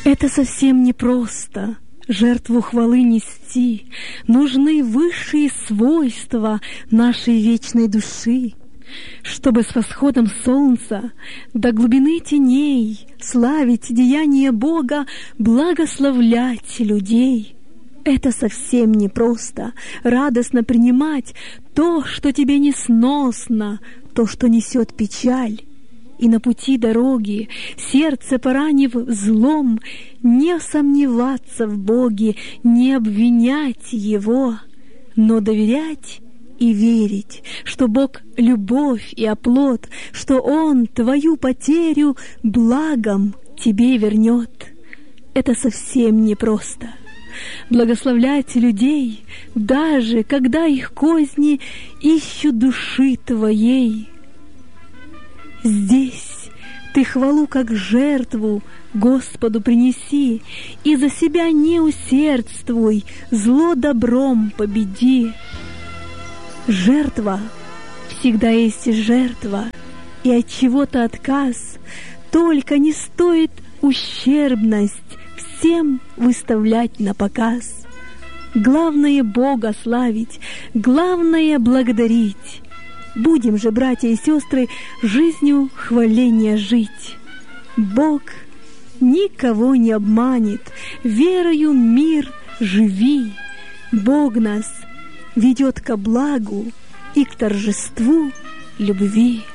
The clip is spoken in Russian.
Это совсем непросто. Жертву хвалы нести, нужны высшие свойства нашей вечной души, чтобы с восходом солнца до глубины теней славить деяния Бога, благословлять людей. Это совсем непросто радостно принимать то, что тебе несносно, то, что несет печаль. И на пути дороги, сердце поранив злом, не сомневаться в Боге, не обвинять Его, но доверять и верить, что Бог — любовь и оплот, что Он твою потерю благом тебе вернет. Это совсем непросто. Благословлять людей, даже когда их козни ищут души твоей. Здесь ты хвалу как жертву Господу принеси, и за себя не усердствуй, зло добром победи. Жертва всегда есть жертва, и от чего-то отказ, только не стоит ущербность всем выставлять на показ. Главное Бога славить, главное благодарить. Будем же, братья и сестры, жизнью хваления жить. Бог никого не обманет, верою мир живи. Бог нас ведет ко благу и к торжеству любви.